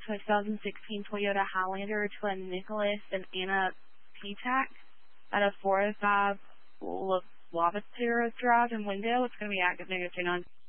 to a 2016 Toyota Highlander to a Nicholas and Anna Petak at a 405 Lavatier Drive in Wendell. It's going to be active -29.